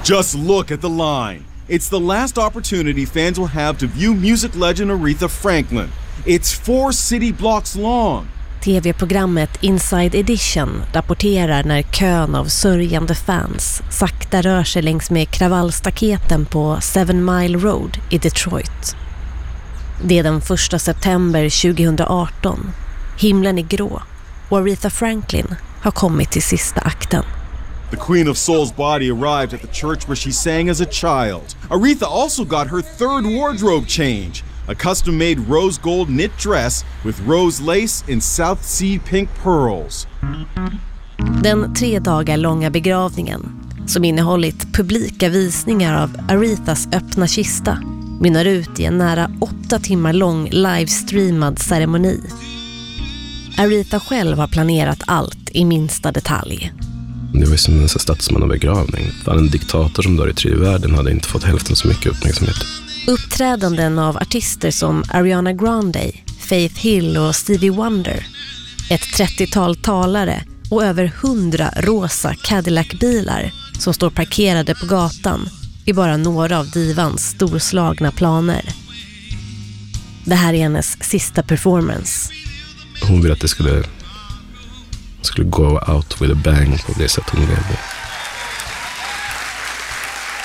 Just look at the line. It's the last opportunity fans will have to view music legend Aretha Franklin. It's 4 city blocks long. TV-programmet Inside Edition rapporterar när kön av sörjande fans sakta rör sig längs med kravallstaketen på 7 Mile Road i Detroit. Det är den 1 september 2018. Himlen är grå och Aretha Franklin har kommit till sista akten. The Queen of Soul's body arrived at the church where she sang as a child. Aretha also got her 3rd wardrobe change, a custom-made rose gold knit dress with rose lace and South Sea pink pearls. Den 3 dagar långa begravningen, som innehållit publika visningar av Arethas öppna kista, mynnar ut i en nära 8 timmar lång livestreamad ceremoni. Aretha själv har planerat allt i minsta detalj. Det var ju som en statsmannabegravning. En diktator som dör i 3 världen hade inte fått hälften så mycket uppmärksamhet. Uppträdanden av artister som Ariana Grande, Faith Hill och Stevie Wonder. Ett 30-tal talare och över 100 rosa Cadillac-bilar som står parkerade på gatan är bara några av divans storslagna planer. Det här är hennes sista performance. Hon ville att det skulle gå out with a bang på det sätt hon levde.